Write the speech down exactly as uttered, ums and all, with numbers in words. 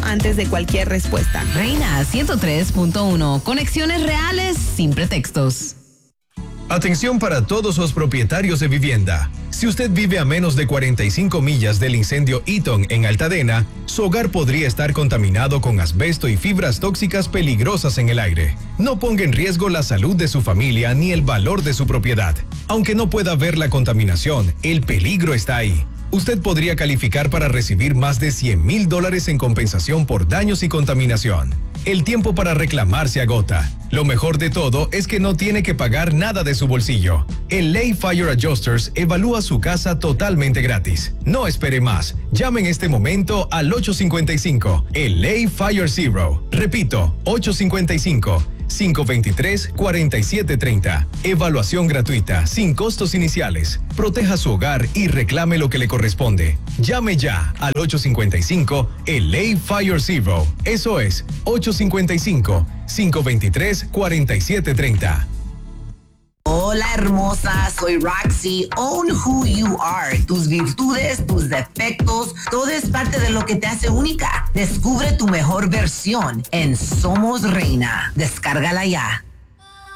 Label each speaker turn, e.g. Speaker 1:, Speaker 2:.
Speaker 1: antes de cualquier respuesta.
Speaker 2: Reina ciento tres punto uno. Conexiones reales sin pretextos.
Speaker 3: Atención para todos los propietarios de vivienda. Si usted vive a menos de cuarenta y cinco millas del incendio Eaton en Altadena, su hogar podría estar contaminado con asbesto y fibras tóxicas peligrosas en el aire. No ponga en riesgo la salud de su familia ni el valor de su propiedad. Aunque no pueda ver la contaminación, el peligro está ahí. Usted podría calificar para recibir más de cien mil dólares en compensación por daños y contaminación. El tiempo para reclamar se agota. Lo mejor de todo es que no tiene que pagar nada de su bolsillo. El Lay Fire Adjusters evalúa su casa totalmente gratis. No espere más. Llame en este momento al ocho cinco cinco, el Lay Fire Zero. Repito, ocho cinco cinco, cinco dos tres, cuatro siete tres cero. Evaluación gratuita, sin costos iniciales. Proteja su hogar y reclame lo que le corresponde. Llame ya al ocho cinco cinco, el Lay Fire Zero. Eso es, ocho cinco cinco, cinco dos tres, cuatro siete tres cero.
Speaker 4: Hola hermosa, soy Roxy. Own who you are. Tus virtudes, tus defectos, todo es parte de lo que te hace única. Descubre tu mejor versión en Somos Reina. Descárgala ya.